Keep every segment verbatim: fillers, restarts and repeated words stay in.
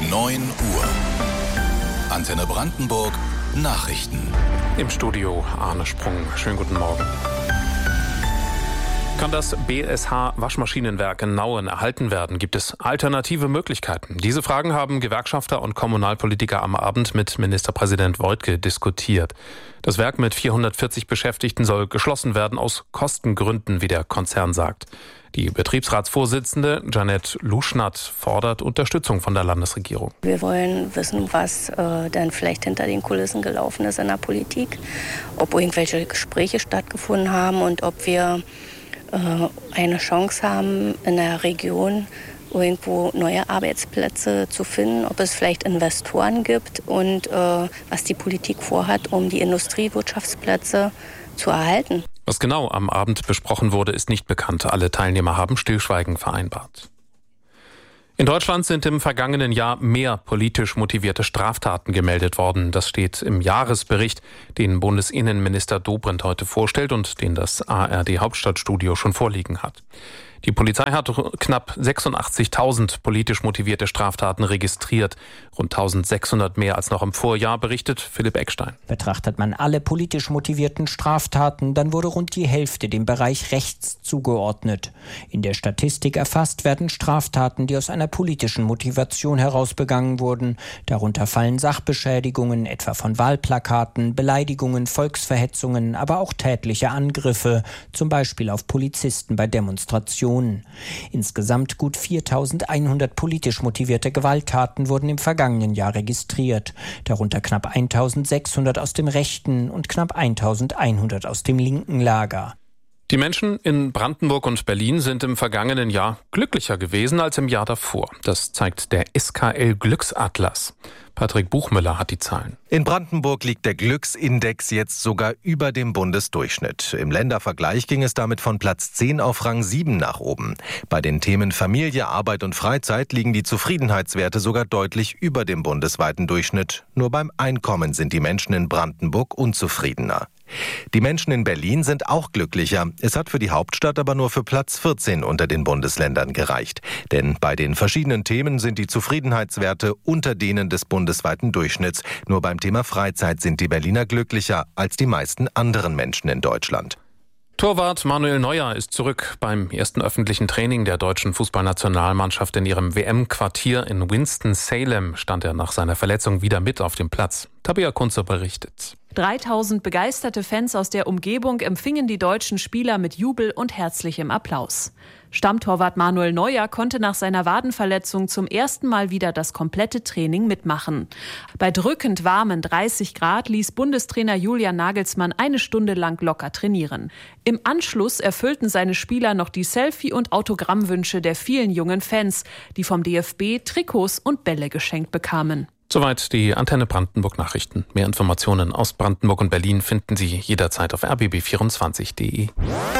neun Uhr. Antenne Brandenburg Nachrichten. Im Studio Arne Sprung. Schönen guten Morgen. Kann das B S H-Waschmaschinenwerk in Nauen erhalten werden? Gibt es alternative Möglichkeiten? Diese Fragen haben Gewerkschafter und Kommunalpolitiker am Abend mit Ministerpräsident Woidke diskutiert. Das Werk mit vierhundertvierzig Beschäftigten soll geschlossen werden aus Kostengründen, wie der Konzern sagt. Die Betriebsratsvorsitzende Janette Luschnatt fordert Unterstützung von der Landesregierung. Wir wollen wissen, was äh, dann vielleicht hinter den Kulissen gelaufen ist in der Politik, ob irgendwelche Gespräche stattgefunden haben und ob wir äh, eine Chance haben, in der Region irgendwo neue Arbeitsplätze zu finden, ob es vielleicht Investoren gibt und äh, was die Politik vorhat, um die Industriewirtschaftsplätze zu erhalten. Was genau am Abend besprochen wurde, ist nicht bekannt. Alle Teilnehmer haben Stillschweigen vereinbart. In Deutschland sind im vergangenen Jahr mehr politisch motivierte Straftaten gemeldet worden. Das steht im Jahresbericht, den Bundesinnenminister Dobrindt heute vorstellt und den das A R D Hauptstadtstudio schon vorliegen hat. Die Polizei hat knapp sechsundachtzigtausend politisch motivierte Straftaten registriert. Rund eintausendsechshundert mehr als noch im Vorjahr, berichtet Philipp Eckstein. Betrachtet man alle politisch motivierten Straftaten, dann wurde rund die Hälfte dem Bereich rechts zugeordnet. In der Statistik erfasst werden Straftaten, die aus einer politischen Motivation heraus begangen wurden. Darunter fallen Sachbeschädigungen, etwa von Wahlplakaten, Beleidigungen, Volksverhetzungen, aber auch tätliche Angriffe, zum Beispiel auf Polizisten bei Demonstrationen. Insgesamt gut viertausendeinhundert politisch motivierte Gewalttaten wurden im vergangenen Jahr registriert. Darunter knapp eintausendsechshundert aus dem rechten und knapp eintausendeinhundert aus dem linken Lager. Die Menschen in Brandenburg und Berlin sind im vergangenen Jahr glücklicher gewesen als im Jahr davor. Das zeigt der S K L-Glücksatlas. Patrick Buchmüller hat die Zahlen. In Brandenburg liegt der Glücksindex jetzt sogar über dem Bundesdurchschnitt. Im Ländervergleich ging es damit von Platz zehn auf Rang sieben nach oben. Bei den Themen Familie, Arbeit und Freizeit liegen die Zufriedenheitswerte sogar deutlich über dem bundesweiten Durchschnitt. Nur beim Einkommen sind die Menschen in Brandenburg unzufriedener. Die Menschen in Berlin sind auch glücklicher. Es hat für die Hauptstadt aber nur für Platz vierzehn unter den Bundesländern gereicht. Denn bei den verschiedenen Themen sind die Zufriedenheitswerte unter denen des bundesweiten Durchschnitts. Nur beim Thema Freizeit sind die Berliner glücklicher als die meisten anderen Menschen in Deutschland. Torwart Manuel Neuer ist zurück. Beim ersten öffentlichen Training der deutschen Fußballnationalmannschaft in ihrem W M-Quartier in Winston-Salem stand er nach seiner Verletzung wieder mit auf dem Platz. Tabea Kunze berichtet. dreitausend begeisterte Fans aus der Umgebung empfingen die deutschen Spieler mit Jubel und herzlichem Applaus. Stammtorwart Manuel Neuer konnte nach seiner Wadenverletzung zum ersten Mal wieder das komplette Training mitmachen. Bei drückend warmen dreißig Grad ließ Bundestrainer Julian Nagelsmann eine Stunde lang locker trainieren. Im Anschluss erfüllten seine Spieler noch die Selfie- und Autogrammwünsche der vielen jungen Fans, die vom D F B Trikots und Bälle geschenkt bekamen. Soweit die Antenne Brandenburg Nachrichten. Mehr Informationen aus Brandenburg und Berlin finden Sie jederzeit auf r b b vierundzwanzig punkt d e.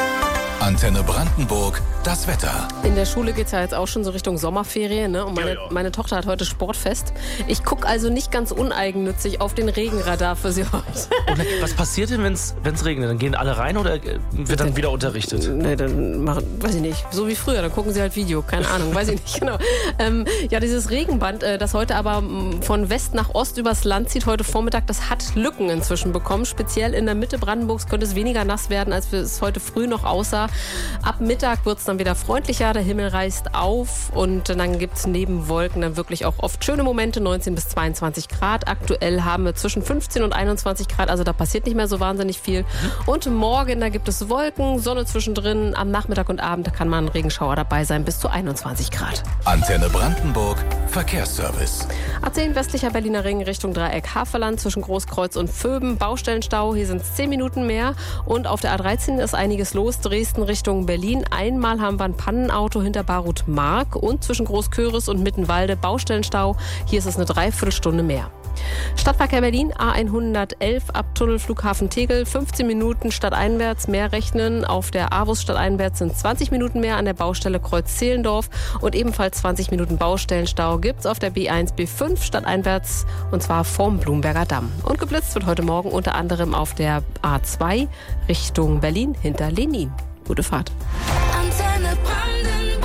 Antenne Brandenburg, das Wetter. In der Schule geht es ja jetzt auch schon so Richtung Sommerferien, ne? Und meine, meine Tochter hat heute Sportfest. Ich gucke also nicht ganz uneigennützig auf den Regenradar für sie heute. Und was passiert denn, wenn es regnet? Dann gehen alle rein oder wird dann wieder unterrichtet? Nee, dann machen, weiß ich nicht, so wie früher, dann gucken sie halt Video, keine Ahnung, weiß ich nicht genau. Ähm, ja, dieses Regenband, äh, das heute aber von West nach Ost übers Land zieht, heute Vormittag, das hat Lücken inzwischen bekommen. Speziell in der Mitte Brandenburgs könnte es weniger nass werden, als es heute früh noch aussah. Ab Mittag wird es dann wieder freundlicher, der Himmel reißt auf und dann gibt es neben Wolken dann wirklich auch oft schöne Momente, neunzehn bis zweiundzwanzig Grad. Aktuell haben wir zwischen fünfzehn und einundzwanzig Grad, also da passiert nicht mehr so wahnsinnig viel. Und morgen, da gibt es Wolken, Sonne zwischendrin, am Nachmittag und Abend da kann man Regenschauer dabei sein, bis zu einundzwanzig Grad. Antenne Brandenburg, Verkehrsservice. A zehn westlicher Berliner Ring Richtung Dreieck Havelland zwischen Großkreuz und Vöben, Baustellenstau, hier sind es zehn Minuten mehr und auf der A dreizehn ist einiges los, Dresden Richtung Berlin. Einmal haben wir ein Pannenauto hinter Barut-Mark und zwischen Großköris und Mittenwalde Baustellenstau. Hier ist es eine Dreiviertelstunde mehr. Stadtverkehr Berlin, A hundertelf ab Tunnel Flughafen Tegel, fünfzehn Minuten stadteinwärts mehr rechnen. Auf der A-Bus stadteinwärts sind zwanzig Minuten mehr an der Baustelle Kreuz-Zehlendorf und ebenfalls zwanzig Minuten Baustellenstau gibt's auf der B eins B fünf stadteinwärts und zwar vorm Blumberger Damm. Und geblitzt wird heute Morgen unter anderem auf der A zwei Richtung Berlin hinter Lenin. Gute Fahrt. Antenne Brandenburg.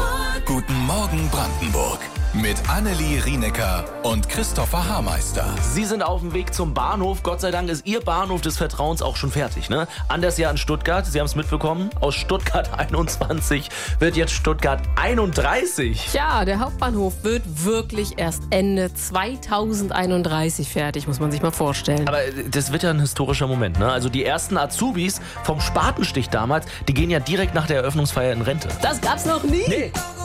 Guten Morgen Brandenburg. Mit Annelie Rienecker und Christopher Haarmeister. Sie sind auf dem Weg zum Bahnhof. Gott sei Dank ist Ihr Bahnhof des Vertrauens auch schon fertig, ne? Anders ja in Stuttgart. Sie haben es mitbekommen. Aus Stuttgart einundzwanzig wird jetzt Stuttgart einunddreißig. Ja, der Hauptbahnhof wird wirklich erst Ende zweitausendeinunddreißig fertig, muss man sich mal vorstellen. Aber das wird ja ein historischer Moment, ne? Also die ersten Azubis vom Spatenstich damals, die gehen ja direkt nach der Eröffnungsfeier in Rente. Das gab's noch nie. Nee.